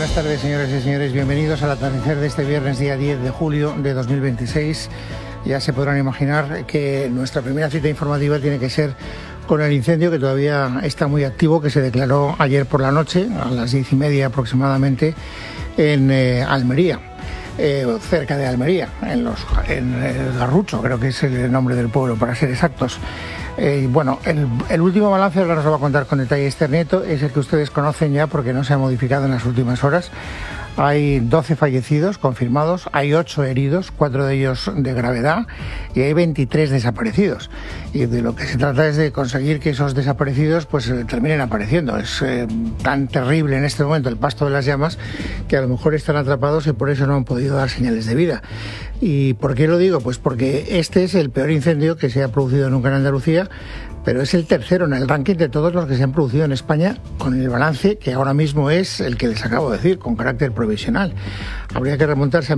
Buenas tardes, señoras y señores. Bienvenidos al atardecer de este viernes, día 10 de julio de 2026. Ya se podrán imaginar que nuestra primera cita informativa tiene que ser con el incendio que todavía está muy activo, que se declaró ayer por la noche, a las 10:30 aproximadamente, en Almería. Cerca de Almería, en el Garrucho, creo que es el nombre del pueblo, para ser exactos. Bueno, el último balance, ahora nos lo va a contar con detalle Esther Nieto, es el que ustedes conocen ya porque no se ha modificado en las últimas horas. Hay 12 fallecidos confirmados, hay 8 heridos, 4 de ellos de gravedad, y hay 23 desaparecidos. Y de lo que se trata es de conseguir que esos desaparecidos pues terminen apareciendo. Es tan terrible en este momento el pasto de las llamas que a lo mejor están atrapados y por eso no han podido dar señales de vida. ¿Y por qué lo digo? Pues porque este es el peor incendio que se ha producido nunca en Andalucía, pero es el tercero en el ranking de todos los que se han producido en España, con el balance que ahora mismo es el que les acabo de decir, con carácter provisional. Habría que remontarse a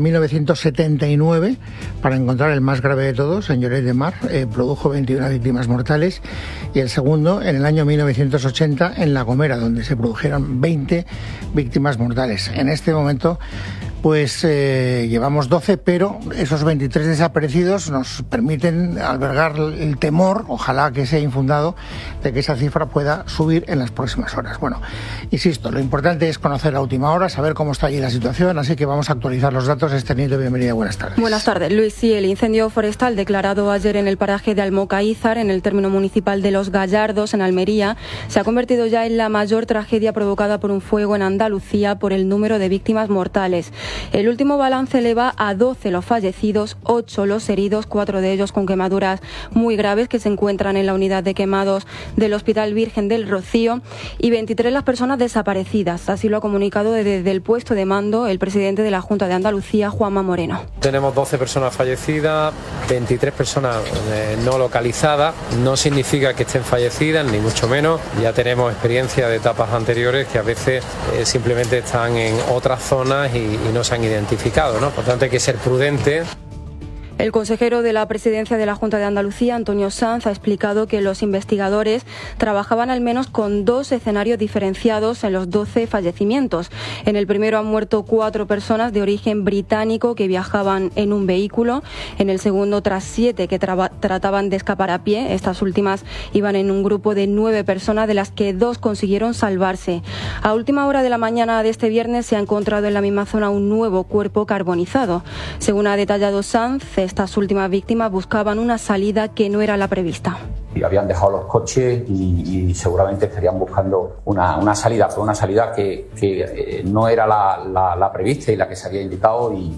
1979 para encontrar el más grave de todos, en Lloret de Mar, produjo 21 víctimas mortales, y el segundo en el año 1980 en La Gomera, donde se produjeron 20 víctimas mortales. En este momento pues llevamos 12, pero esos 23 desaparecidos nos permiten albergar el temor, ojalá que sea infundado, de que esa cifra pueda subir en las próximas horas. Bueno, insisto, lo importante es conocer la última hora, saber cómo está allí la situación, así que vamos a actualizar los datos. Esther Nieto, bienvenida, buenas tardes. Buenas tardes, Luis. Sí, el incendio forestal declarado ayer en el paraje de Almocaízar, en el término municipal de Los Gallardos, en Almería, se ha convertido ya en la mayor tragedia provocada por un fuego en Andalucía por el número de víctimas mortales. El último balance eleva a 12 los fallecidos, 8 los heridos, 4 de ellos con quemaduras muy graves que se encuentran en la unidad de quemados del Hospital Virgen del Rocío, y 23 las personas desaparecidas. Así lo ha comunicado desde el puesto de mando el presidente de la Junta de Andalucía, Juanma Moreno. Tenemos 12 personas fallecidas, 23 personas no localizadas. No significa que estén fallecidas, ni mucho menos. Ya tenemos experiencia de etapas anteriores que a veces simplemente están en otras zonas y no se han identificado, ¿no? Por tanto, hay que ser prudente. El consejero de la presidencia de la Junta de Andalucía, Antonio Sanz, ha explicado que los investigadores trabajaban al menos con 2 escenarios diferenciados en los 12 fallecimientos. En el primero han muerto 4 personas de origen británico que viajaban en un vehículo. En el segundo, otras 7 que trataban de escapar a pie. Estas últimas iban en un grupo de 9 personas, de las que 2 consiguieron salvarse. A última hora de la mañana de este viernes se ha encontrado en la misma zona un nuevo cuerpo carbonizado. Según ha detallado Sanz, estas últimas víctimas buscaban una salida que no era la prevista. Y habían dejado los coches y seguramente estarían buscando una salida. Fue una salida que no era la prevista y la que se había indicado, y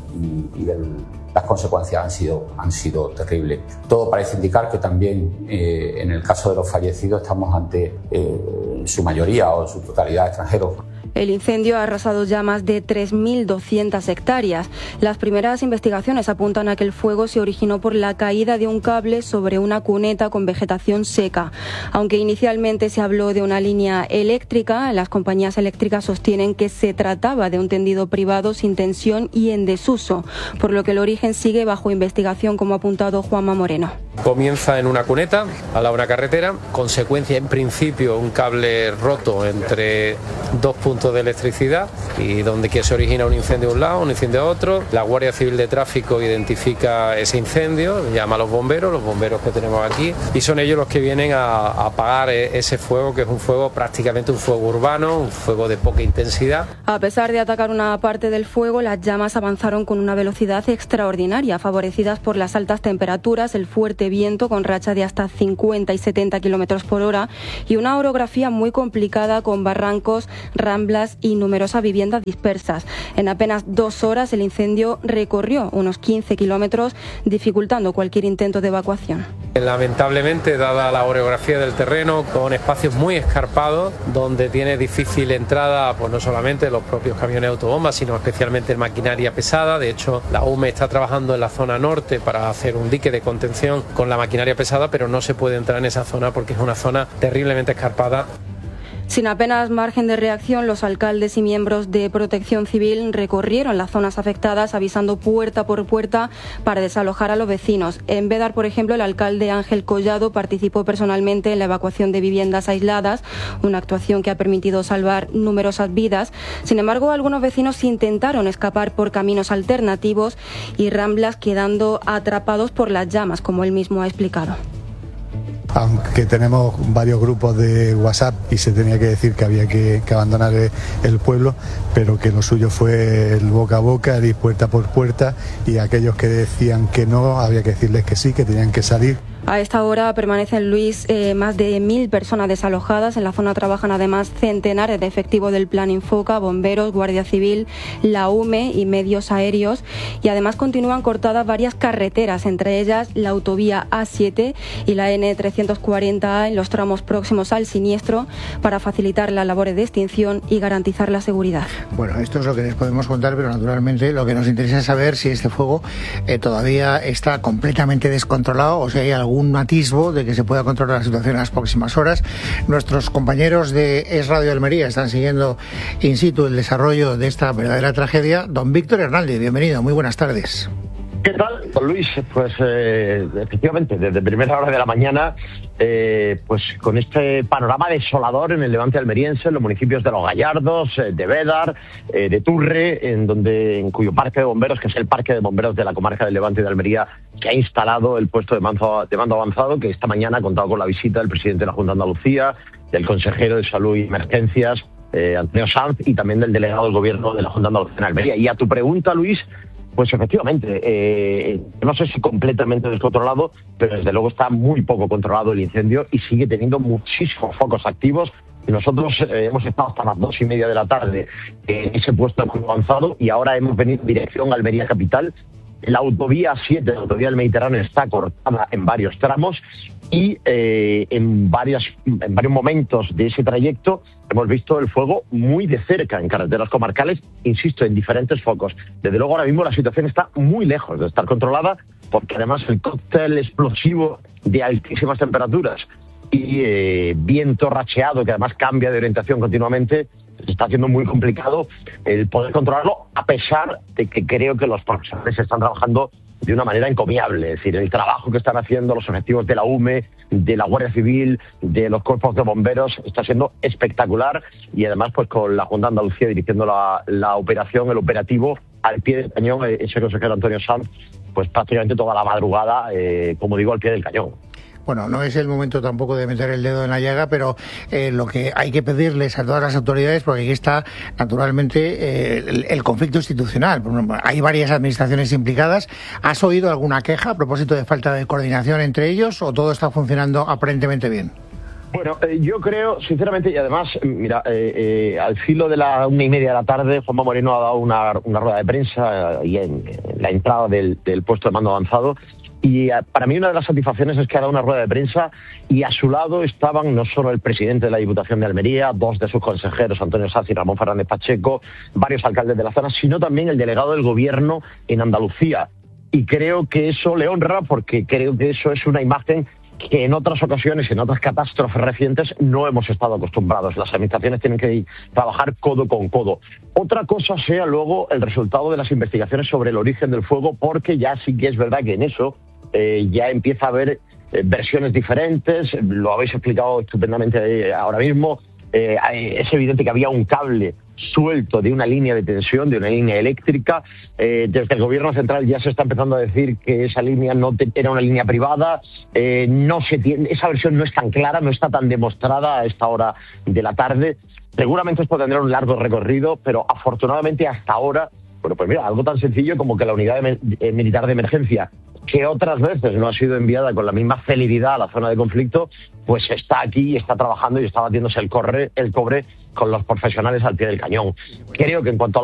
las consecuencias han sido terribles. Todo parece indicar que también en el caso de los fallecidos estamos ante en su mayoría o en su totalidad extranjeros. El incendio ha arrasado ya más de 3.200 hectáreas. Las primeras investigaciones apuntan a que el fuego se originó por la caída de un cable sobre una cuneta con vegetación seca. Aunque inicialmente se habló de una línea eléctrica, las compañías eléctricas sostienen que se trataba de un tendido privado sin tensión y en desuso, por lo que el origen sigue bajo investigación, como ha apuntado Juanma Moreno. Comienza en una cuneta, al lado de una carretera, consecuencia en principio un cable roto entre 2 puntos de electricidad, y donde que se origina un incendio a un lado, un incendio a otro. La Guardia Civil de Tráfico identifica ese incendio, llama a los bomberos que tenemos aquí, y son ellos los que vienen a apagar ese fuego, que es un fuego prácticamente un fuego urbano, un fuego de poca intensidad. A pesar de atacar una parte del fuego, las llamas avanzaron con una velocidad extraordinaria, favorecidas por las altas temperaturas, el fuerte viento con racha de hasta 50 y 70 kilómetros por hora y una orografía muy complicada con barrancos, ramblas y numerosas viviendas dispersas. En apenas 2 horas el incendio recorrió unos 15 kilómetros, dificultando cualquier intento de evacuación. Lamentablemente, dada la orografía del terreno, con espacios muy escarpados, donde tiene difícil entrada, pues no solamente los propios camiones autobombas, sino especialmente maquinaria pesada. De hecho, la UME está trabajando en la zona norte para hacer un dique de contención con la maquinaria pesada, pero no se puede entrar en esa zona porque es una zona terriblemente escarpada. Sin apenas margen de reacción, los alcaldes y miembros de Protección Civil recorrieron las zonas afectadas avisando puerta por puerta para desalojar a los vecinos. En Bédar, por ejemplo, el alcalde Ángel Collado participó personalmente en la evacuación de viviendas aisladas, una actuación que ha permitido salvar numerosas vidas. Sin embargo, algunos vecinos intentaron escapar por caminos alternativos y ramblas, quedando atrapados por las llamas, como él mismo ha explicado. Aunque tenemos varios grupos de WhatsApp y se tenía que decir que había que abandonar el pueblo, pero que lo suyo fue el boca a boca, el ir puerta por puerta, y aquellos que decían que no, había que decirles que sí, que tenían que salir. A esta hora permanecen, Luis, más de 1.000 personas desalojadas. En la zona trabajan además centenares de efectivos del Plan Infoca, bomberos, Guardia Civil, la UME y medios aéreos. Y además continúan cortadas varias carreteras, entre ellas la autovía A7 y la N340A en los tramos próximos al siniestro, para facilitar las labores de extinción y garantizar la seguridad. Bueno, esto es lo que les podemos contar, pero naturalmente lo que nos interesa es saber si este fuego todavía está completamente descontrolado o si hay algún atisbo de que se pueda controlar la situación en las próximas horas. Nuestros compañeros de Es Radio Almería están siguiendo in situ el desarrollo de esta verdadera tragedia. Don Víctor Hernández, bienvenido, muy buenas tardes. ¿Qué tal, don Luis? Pues efectivamente, desde primera hora de la mañana, pues con este panorama desolador en el levante almeriense, en los municipios de Los Gallardos, de Bédar, de Turre, en cuyo parque de bomberos, que es el parque de bomberos de la comarca del Levante de Almería, que ha instalado el puesto de mando avanzado, que esta mañana ha contado con la visita del presidente de la Junta de Andalucía, del consejero de Salud y Emergencias, Antonio Sanz, y también del delegado del Gobierno de la Junta de Andalucía en Almería. Y a tu pregunta, Luis, pues efectivamente, no sé si completamente descontrolado, pero desde luego está muy poco controlado el incendio y sigue teniendo muchísimos focos activos. Nosotros hemos estado hasta las 2:30 de la tarde en ese puesto muy avanzado y ahora hemos venido en dirección a Almería capital. La autovía 7, la autovía del Mediterráneo, está cortada en varios tramos y en varios momentos de ese trayecto hemos visto el fuego muy de cerca en carreteras comarcales, insisto, en diferentes focos. Desde luego ahora mismo la situación está muy lejos de estar controlada, porque además el cóctel explosivo de altísimas temperaturas y viento racheado, que además cambia de orientación continuamente, está haciendo muy complicado el poder controlarlo, a pesar de que creo que los profesionales están trabajando de una manera encomiable. Es decir, el trabajo que están haciendo los efectivos de la UME, de la Guardia Civil, de los cuerpos de bomberos, está siendo espectacular, y además pues con la Junta de Andalucía dirigiendo la operación, el operativo al pie del cañón, ese consejero Antonio Sanz, pues prácticamente toda la madrugada, como digo, al pie del cañón. Bueno, no es el momento tampoco de meter el dedo en la llaga, pero lo que hay que pedirles a todas las autoridades, porque aquí está naturalmente el conflicto institucional. Hay varias administraciones implicadas. ¿Has oído alguna queja a propósito de falta de coordinación entre ellos o todo está funcionando aparentemente bien? Bueno, yo creo, sinceramente, y además, mira, al filo de la 1:30 de la tarde, Juanma Moreno ha dado una rueda de prensa y en la entrada del puesto de mando avanzado. Y para mí una de las satisfacciones es que ha dado una rueda de prensa y a su lado estaban no solo el presidente de la Diputación de Almería, dos de sus consejeros, Antonio Sanz y Ramón Fernández Pacheco, varios alcaldes de la zona, sino también el delegado del Gobierno en Andalucía. Y creo que eso le honra, porque creo que eso es una imagen que en otras ocasiones, en otras catástrofes recientes, no hemos estado acostumbrados. Las administraciones tienen que trabajar codo con codo. Otra cosa sea luego el resultado de las investigaciones sobre el origen del fuego, porque ya sí que es verdad que en eso ya empieza a haber versiones diferentes, lo habéis explicado estupendamente ahora mismo. Es evidente que había un cable suelto de una línea de tensión, de una línea eléctrica. Desde el Gobierno central ya se está empezando a decir que esa línea no era una línea privada. No se tiene, esa versión no es tan clara, no está tan demostrada a esta hora de la tarde. Seguramente esto tendrá un largo recorrido, pero afortunadamente hasta ahora, bueno, pues mira, algo tan sencillo como que la unidad militar de emergencia, que otras veces no ha sido enviada con la misma celeridad a la zona de conflicto, pues está aquí y está trabajando y está batiéndose el cobre con los profesionales al pie del cañón. Creo que en cuanto a